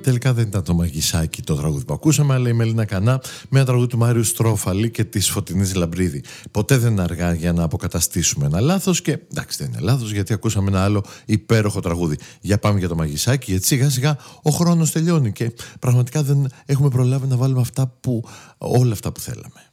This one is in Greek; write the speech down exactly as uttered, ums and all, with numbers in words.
Τελικά δεν ήταν το Μαγισάκι το τραγούδι που ακούσαμε, αλλά η Μελίνα Κανά με ένα τραγούδι του Μάριου Στρόφαλη και της Φωτεινής Λαμπρίδη. Ποτέ δεν είναι αργά για να αποκαταστήσουμε ένα λάθος, και εντάξει, δεν είναι λάθος, γιατί ακούσαμε ένα άλλο υπέροχο τραγούδι. Για πάμε για το Μαγισάκι, γιατί σιγά σιγά ο χρόνος τελειώνει και πραγματικά δεν έχουμε προλάβει να βάλουμε αυτά που, όλα αυτά που θέλαμε.